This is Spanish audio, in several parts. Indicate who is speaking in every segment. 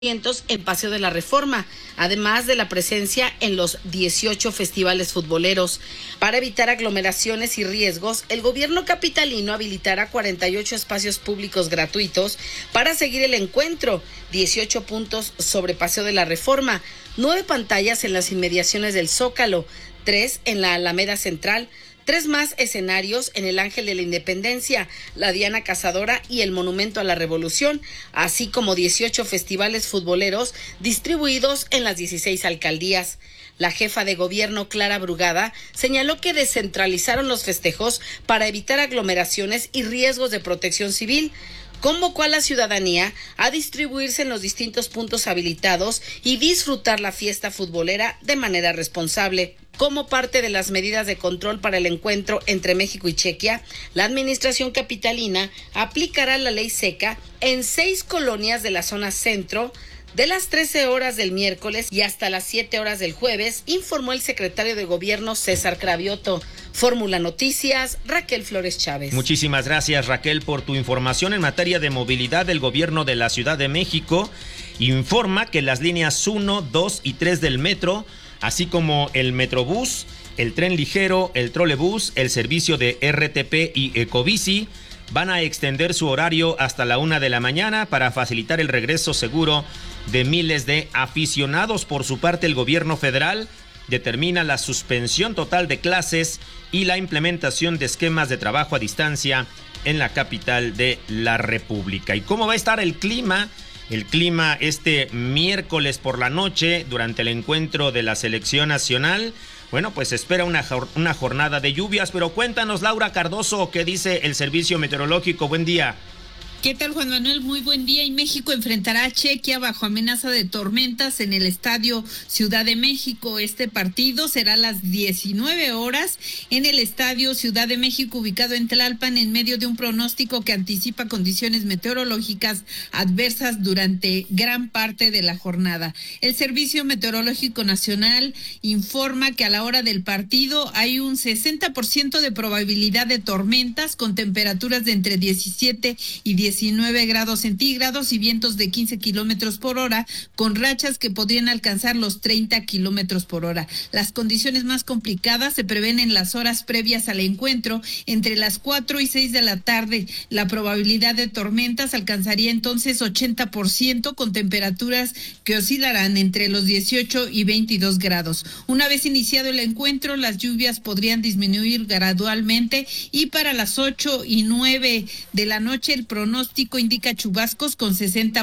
Speaker 1: en Paseo de la Reforma, además de la presencia en los 18 festivales futboleros. Para evitar aglomeraciones y riesgos, el gobierno capitalino habilitará 48 espacios públicos gratuitos para seguir el encuentro, 18 puntos sobre Paseo de la Reforma, 9 pantallas en las inmediaciones del Zócalo, 3 en la Alameda Central, 3 más escenarios en el Ángel de la Independencia, la Diana Cazadora y el Monumento a la Revolución, así como 18 festivales futboleros distribuidos en las 16 alcaldías. La jefa de gobierno, Clara Brugada, señaló que descentralizaron los festejos para evitar aglomeraciones y riesgos de protección civil. Convocó a la ciudadanía a distribuirse en los distintos puntos habilitados y disfrutar la fiesta futbolera de manera responsable. Como parte de las medidas de control para el encuentro entre México y Chequia, la administración capitalina aplicará la ley seca en 6 colonias de la zona centro, de las 13 horas del miércoles y hasta las 7 horas del jueves, informó el secretario de Gobierno César Cravioto. Fórmula Noticias, Raquel Flores Chávez.
Speaker 2: Muchísimas gracias, Raquel, por tu información. En materia de movilidad, el gobierno de la Ciudad de México informa que las líneas 1, 2 y 3 del metro, así como el Metrobús, el tren ligero, el trolebús, el servicio de RTP y Ecobici, van a extender su horario hasta la 1 de la mañana para facilitar el regreso seguro de miles de aficionados. Por su parte, el gobierno federal determina la suspensión total de clases y la implementación de esquemas de trabajo a distancia en la capital de la República. ¿Y cómo va a estar el clima? El clima este miércoles por la noche durante el encuentro de la selección nacional. Bueno, pues espera una jornada de lluvias, pero cuéntanos, Laura Cardoso, ¿qué dice el Servicio Meteorológico? Buen día.
Speaker 3: ¿Qué tal, Juan Manuel? Muy buen día. Y México enfrentará a Chequia bajo amenaza de tormentas en el Estadio Ciudad de México. Este partido será a las 19 horas en el Estadio Ciudad de México, ubicado en Tlalpan, en medio de un pronóstico que anticipa condiciones meteorológicas adversas durante gran parte de la jornada. El Servicio Meteorológico Nacional informa que a la hora del partido hay un 60% de probabilidad de tormentas con temperaturas de entre 17 y 19 grados centígrados y vientos de 15 kilómetros por hora, con rachas que podrían alcanzar los 30 kilómetros por hora. Las condiciones más complicadas se prevén en las horas previas al encuentro, entre las 4 y 6 de la tarde. La probabilidad de tormentas alcanzaría entonces 80%, con temperaturas que oscilarán entre los 18 y 22 grados. Una vez iniciado el encuentro, las lluvias podrían disminuir gradualmente y para las 8 y 9 de la noche el pronóstico indica chubascos con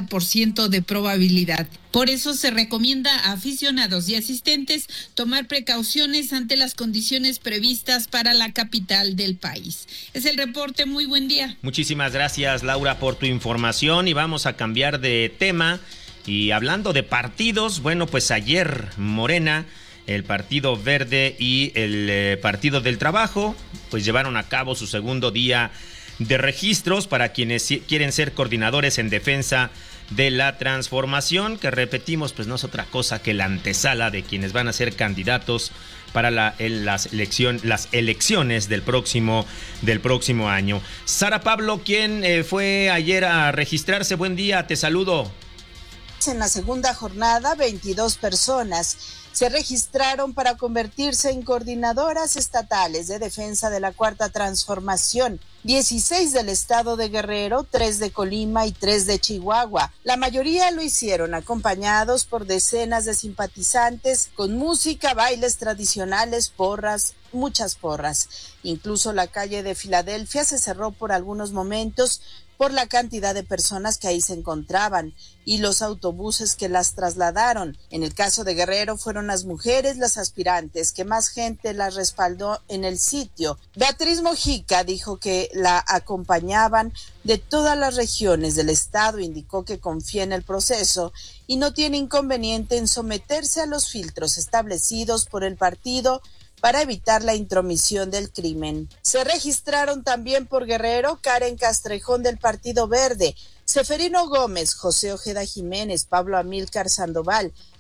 Speaker 3: 60% de probabilidad. Por eso se recomienda a aficionados y asistentes tomar precauciones ante las condiciones previstas para la capital del país. Es el reporte. Muy buen día.
Speaker 2: Muchísimas gracias, Laura, por tu información, y vamos a cambiar de tema. Y hablando de partidos, bueno, pues ayer Morena, el Partido Verde y el Partido del Trabajo, pues llevaron a cabo su segundo día de registros para quienes quieren ser coordinadores en defensa de la transformación, que repetimos, pues no es otra cosa que la antesala de quienes van a ser candidatos para las elecciones del próximo año. Sara Pablo, ¿quién fue ayer a registrarse? Buen día, te saludo.
Speaker 4: En la segunda jornada, 22 personas se registraron para convertirse en coordinadoras estatales de defensa de la Cuarta Transformación, 16 del estado de Guerrero, 3 de Colima y 3 de Chihuahua. La mayoría lo hicieron acompañados por decenas de simpatizantes con música, bailes tradicionales, porras, muchas porras. Incluso la calle de Filadelfia se cerró por algunos momentos por la cantidad de personas que ahí se encontraban y los autobuses que las trasladaron. En el caso de Guerrero fueron las mujeres las aspirantes que más gente las respaldó en el sitio. Beatriz Mojica dijo que la acompañaban de todas las regiones del estado, indicó que confía en el proceso y no tiene inconveniente en someterse a los filtros establecidos por el partido para evitar la intromisión del crimen. Se registraron también por Guerrero Karen Castrejón del Partido Verde, Seferino Gómez, José Ojeda Jiménez, Pablo Amílcar Sandoval,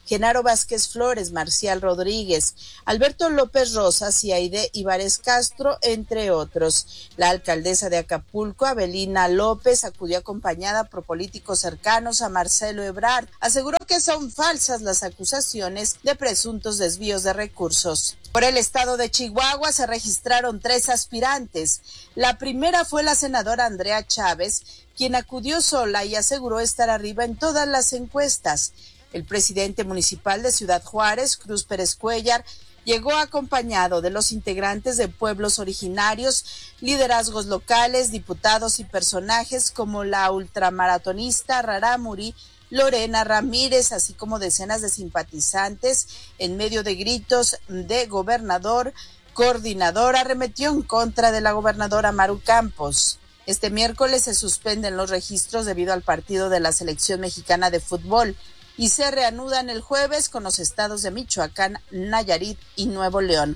Speaker 4: Genaro Vázquez Flores, Marcial Rodríguez, Alberto López Rosas y Aide Ibares Castro, entre otros. La alcaldesa de Acapulco, Abelina López, acudió acompañada por políticos cercanos a Marcelo Ebrard. Aseguró que son falsas las acusaciones de presuntos desvíos de recursos. Por el estado de Chihuahua se registraron 3 aspirantes. La primera fue la senadora Andrea Chávez, quien acudió sola y aseguró estar arriba en todas las encuestas. El presidente municipal de Ciudad Juárez, Cruz Pérez Cuellar, llegó acompañado de los integrantes de pueblos originarios, liderazgos locales, diputados y personajes como la ultramaratonista Rarámuri, Lorena Ramírez, así como decenas de simpatizantes. En medio de gritos de gobernador, coordinador arremetió en contra de la gobernadora Maru Campos. Este miércoles se suspenden los registros debido al partido de la selección mexicana de fútbol y se reanudan el jueves con los estados de Michoacán, Nayarit y Nuevo León.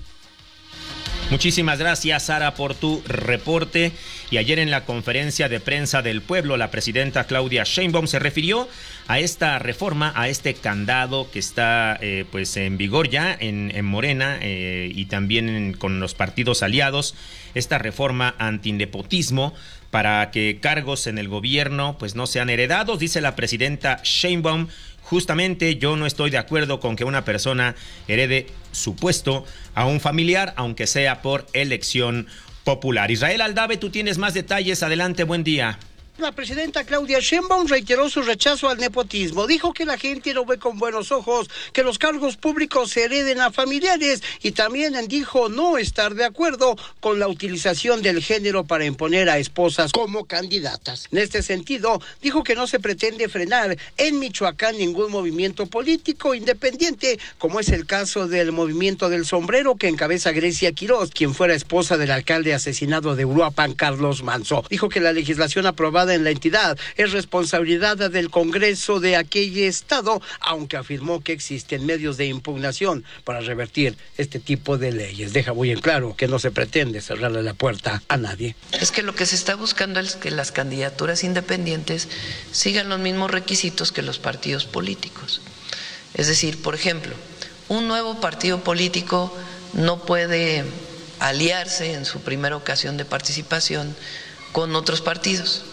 Speaker 2: Muchísimas gracias, Sara, por tu reporte. Y ayer en la conferencia de prensa del pueblo, la presidenta Claudia Sheinbaum se refirió a esta reforma, a este candado que está pues en vigor ya en Morena y también con los partidos aliados, esta reforma antinepotismo para que cargos en el gobierno pues no sean heredados. Dice la presidenta Sheinbaum: justamente yo no estoy de acuerdo con que una persona herede su puesto a un familiar, aunque sea por elección popular. Israel Aldave, tú tienes más detalles. Adelante, buen día.
Speaker 5: La presidenta Claudia Sheinbaum reiteró su rechazo al nepotismo. Dijo que la gente no ve con buenos ojos que los cargos públicos se hereden a familiares y también dijo no estar de acuerdo con la utilización del género para imponer a esposas como candidatas. En este sentido, dijo que no se pretende frenar en Michoacán ningún movimiento político independiente, como es el caso del Movimiento del Sombrero que encabeza Grecia Quiroz, quien fuera esposa del alcalde asesinado de Uruapan, Carlos Manzo. Dijo que la legislación aprobada en la entidad es responsabilidad del Congreso de aquel estado, aunque afirmó que existen medios de impugnación para revertir este tipo de leyes. Deja muy en claro que no se pretende cerrarle la puerta a nadie.
Speaker 6: Es que lo que se está buscando es que las candidaturas independientes sigan los mismos requisitos que los partidos políticos. Es decir, por ejemplo, un nuevo partido político no puede aliarse en su primera ocasión de participación con otros partidos.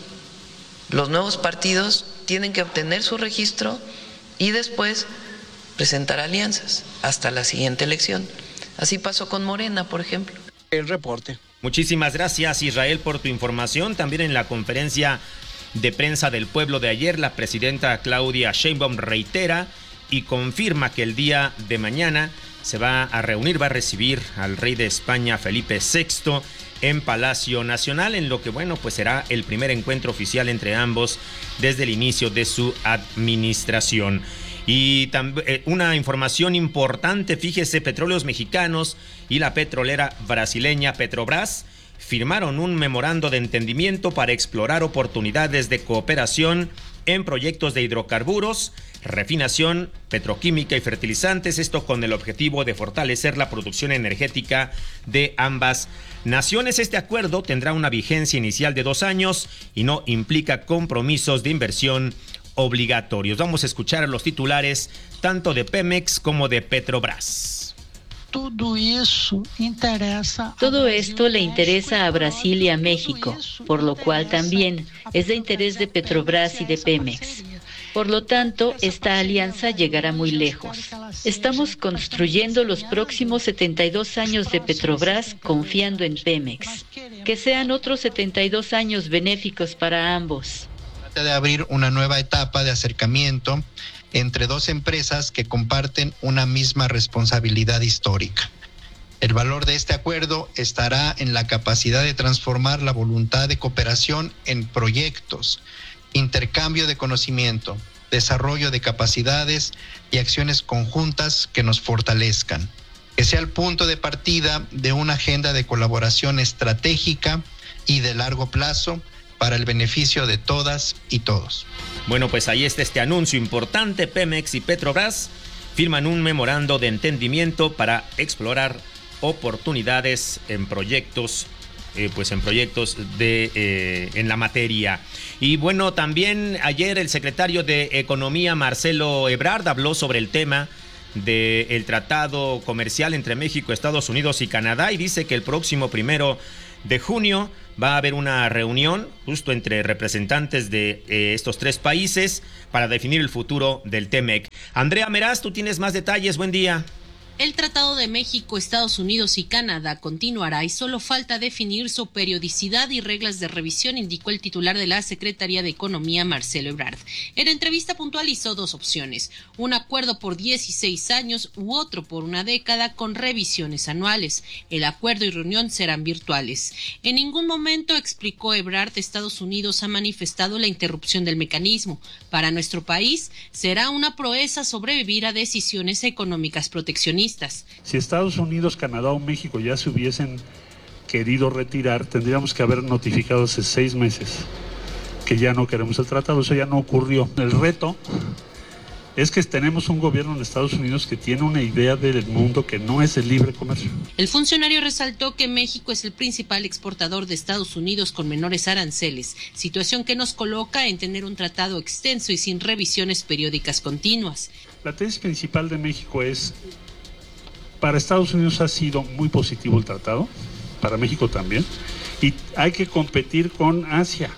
Speaker 6: Los nuevos partidos tienen que obtener su registro y después presentar alianzas hasta la siguiente elección. Así pasó con Morena, por ejemplo.
Speaker 5: El reporte.
Speaker 2: Muchísimas gracias, Israel, por tu información. También en la conferencia de prensa del pueblo de ayer, la presidenta Claudia Sheinbaum reitera y confirma que el día de mañana se va a reunir, va a recibir al rey de España, Felipe VI, en Palacio Nacional, en lo que, bueno, pues será el primer encuentro oficial entre ambos desde el inicio de su administración. Y también una información importante, fíjese, Petróleos Mexicanos y la petrolera brasileña Petrobras firmaron un memorando de entendimiento para explorar oportunidades de cooperación en proyectos de hidrocarburos, refinación, petroquímica y fertilizantes, esto con el objetivo de fortalecer la producción energética de ambas naciones. Este acuerdo tendrá una vigencia inicial de 2 años y no implica compromisos de inversión obligatorios. Vamos a escuchar a los titulares tanto de Pemex como de Petrobras.
Speaker 7: Todo esto le interesa a Brasil y a México, por lo cual también es de interés de Petrobras y de Pemex. Por lo tanto, esta alianza llegará muy lejos. Estamos construyendo los próximos 72 años de Petrobras confiando en Pemex. Que sean otros 72 años benéficos para ambos.
Speaker 8: Trata de abrir una nueva etapa de acercamiento entre dos empresas que comparten una misma responsabilidad histórica. El valor de este acuerdo estará en la capacidad de transformar la voluntad de cooperación en proyectos, intercambio de conocimiento, desarrollo de capacidades y acciones conjuntas que nos fortalezcan. Que sea el punto de partida de una agenda de colaboración estratégica y de largo plazo para el beneficio de todas y todos.
Speaker 2: Bueno, pues ahí está este anuncio importante. Pemex y Petrobras firman un memorando de entendimiento para explorar oportunidades en proyectos pues en proyectos en la materia. Y bueno, también ayer el secretario de Economía, Marcelo Ebrard, habló sobre el tema del tratado comercial entre México, Estados Unidos y Canadá, y dice que el próximo 1 de junio va a haber una reunión justo entre representantes de estos tres países para definir el futuro del TEMEC. Andrea Meraz, tú tienes más detalles, buen día.
Speaker 9: El Tratado de México, Estados Unidos y Canadá continuará y solo falta definir su periodicidad y reglas de revisión, indicó el titular de la Secretaría de Economía, Marcelo Ebrard. En entrevista puntualizó dos opciones: un acuerdo por 16 años u otro por una década con revisiones anuales. El acuerdo y reunión serán virtuales. En ningún momento, explicó Ebrard, Estados Unidos ha manifestado la interrupción del mecanismo. Para nuestro país será una proeza sobrevivir a decisiones económicas proteccionistas.
Speaker 10: Si Estados Unidos, Canadá o México ya se hubiesen querido retirar, tendríamos que haber notificado hace 6 meses que ya no queremos el tratado. Eso ya no ocurrió. El reto es que tenemos un gobierno en Estados Unidos que tiene una idea del mundo que no es el libre comercio.
Speaker 9: El funcionario resaltó que México es el principal exportador de Estados Unidos con menores aranceles, situación que nos coloca en tener un tratado extenso y sin revisiones periódicas continuas.
Speaker 10: La tesis principal de México es: para Estados Unidos ha sido muy positivo el tratado, para México también, y hay que competir con Asia.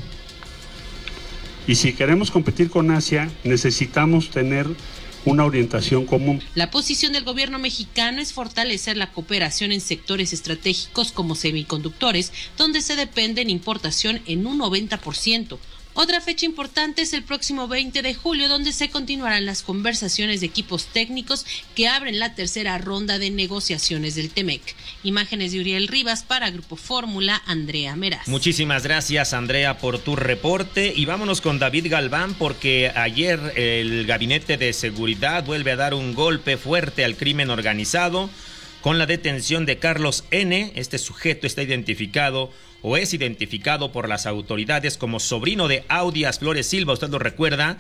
Speaker 10: Y si queremos competir con Asia, necesitamos tener una orientación común.
Speaker 9: La posición del gobierno mexicano es fortalecer la cooperación en sectores estratégicos como semiconductores, donde se depende en importación en un 90%. Otra fecha importante es el próximo 20 de julio, donde se continuarán las conversaciones de equipos técnicos que abren la tercera ronda de negociaciones del TEMEC. Imágenes de Uriel Rivas para Grupo Fórmula, Andrea Meraz.
Speaker 2: Muchísimas gracias, Andrea, por tu reporte. Y vámonos con David Galván, porque ayer el Gabinete de Seguridad vuelve a dar un golpe fuerte al crimen organizado con la detención de Carlos N. Este sujeto está identificado o es identificado por las autoridades como sobrino de Audias Flores Silva, usted lo recuerda,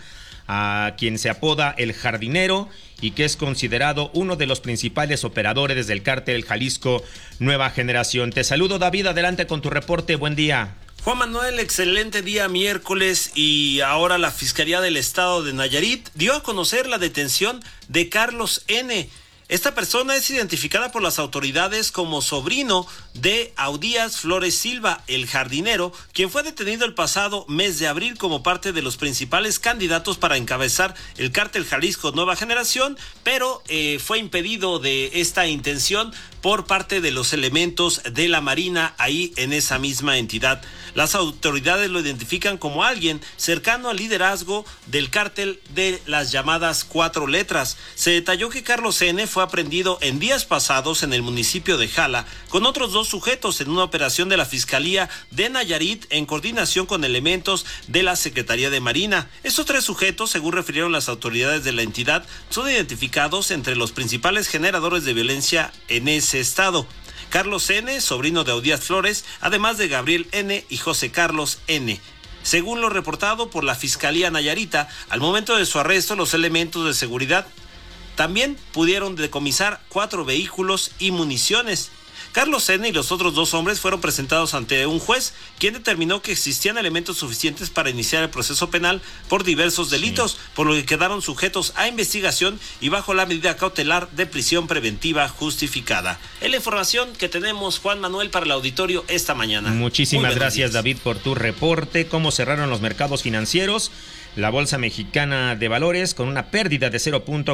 Speaker 2: a quien se apoda El Jardinero y que es considerado uno de los principales operadores del cártel Jalisco Nueva Generación. Te saludo, David, adelante con tu reporte, buen día.
Speaker 11: Juan Manuel, excelente día miércoles, y ahora la Fiscalía del Estado de Nayarit dio a conocer la detención de Carlos N. Esta persona es identificada por las autoridades como sobrino de Audías Flores Silva, el jardinero, quien fue detenido el pasado mes de abril como parte de los principales candidatos para encabezar el cártel Jalisco Nueva Generación, pero fue impedido de esta intención por parte de los elementos de la Marina ahí en esa misma entidad. Las autoridades lo identifican como alguien cercano al liderazgo del cártel de las llamadas 4 letras. Se detalló que Carlos N. fue aprehendido en días pasados en el municipio de Jala con otros 2 sujetos en una operación de la Fiscalía de Nayarit en coordinación con elementos de la Secretaría de Marina. Estos 3 sujetos, según refirieron las autoridades de la entidad, son identificados entre los principales generadores de violencia en ese estado. Carlos N., sobrino de Audías Flores, además de Gabriel N. y José Carlos N. Según lo reportado por la Fiscalía Nayarita, al momento de su arresto, los elementos de seguridad también pudieron decomisar 4 vehículos y municiones. Carlos N. y los otros 2 hombres fueron presentados ante un juez, quien determinó que existían elementos suficientes para iniciar el proceso penal por diversos delitos, por lo que quedaron sujetos a investigación y bajo la medida cautelar de prisión preventiva justificada. Es la información que tenemos, Juan Manuel, para el auditorio esta mañana.
Speaker 2: Muchísimas gracias, David, por tu reporte. ¿Cómo cerraron los mercados financieros? La Bolsa Mexicana de Valores con una pérdida de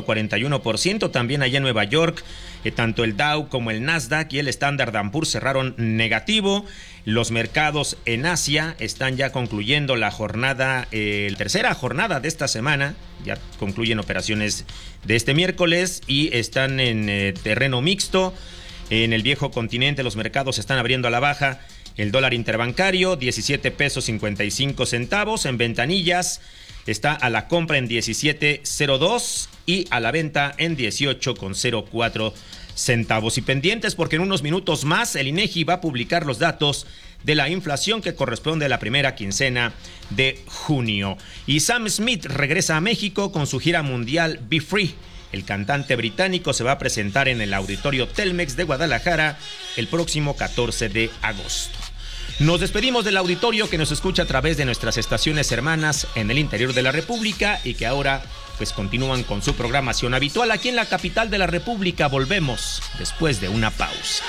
Speaker 2: 0.41%. También allá en Nueva York, tanto el Dow como el Nasdaq y el Standard & Poor's cerraron negativo. Los mercados en Asia están ya concluyendo la jornada, la tercera jornada de esta semana. Ya concluyen operaciones de este miércoles y están en terreno mixto. En el viejo continente los mercados están abriendo a la baja. El dólar interbancario, 17 pesos 55 centavos. En ventanillas está a la compra en 17.02 y a la venta en 18.04 centavos. Y pendientes porque en unos minutos más el INEGI va a publicar los datos de la inflación que corresponde a la primera quincena de junio. Y Sam Smith regresa a México con su gira mundial Be Free. El cantante británico se va a presentar en el Auditorio Telmex de Guadalajara el próximo 14 de agosto. Nos despedimos del auditorio que nos escucha a través de nuestras estaciones hermanas en el interior de la República y que ahora pues continúan con su programación habitual aquí en la capital de la República. Volvemos después de una pausa.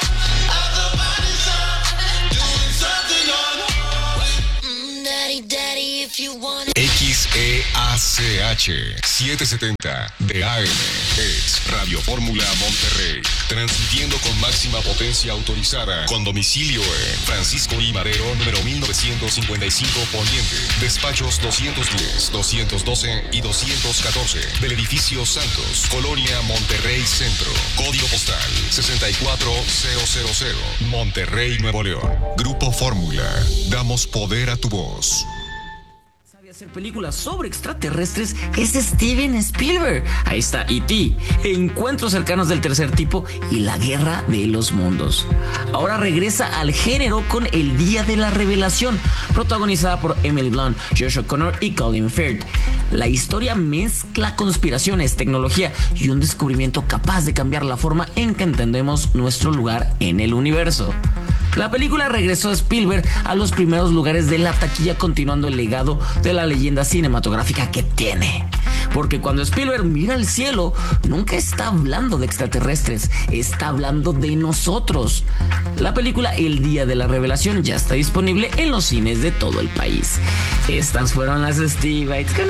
Speaker 12: XEACH 770 de AM es Radio Fórmula Monterrey, transmitiendo con máxima potencia autorizada, con domicilio en Francisco I. Madero, número 1955 Poniente, despachos 210, 212 y 214 del edificio Santos, Colonia Monterrey Centro, código postal 64000, Monterrey, Nuevo León. Grupo Fórmula, damos poder a tu voz.
Speaker 13: Hacer películas sobre extraterrestres es Steven Spielberg. Ahí está E.T., Encuentros cercanos del tercer tipo y La guerra de los mundos. Ahora regresa al género con El día de la revelación, protagonizada por Emily Blunt, Josh O'Connor y Colin Firth. La historia mezcla conspiraciones, tecnología y un descubrimiento capaz de cambiar la forma en que entendemos nuestro lugar en el universo. La película regresó a Spielberg a los primeros lugares de la taquilla, continuando el legado de la leyenda cinematográfica que tiene. Porque cuando Spielberg mira al cielo, nunca está hablando de extraterrestres, está hablando de nosotros. La película El día de la revelación ya está disponible en los cines de todo el país. Estas fueron las Steve Bites.